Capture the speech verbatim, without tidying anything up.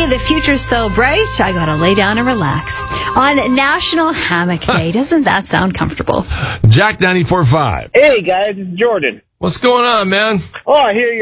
Gee, the future's so bright, I gotta lay down and relax. On National Hammock Day. Doesn't that sound comfortable? Jack ninety-four point five. Hey, guys, it's Jordan. What's going on, man? Oh, I hear you.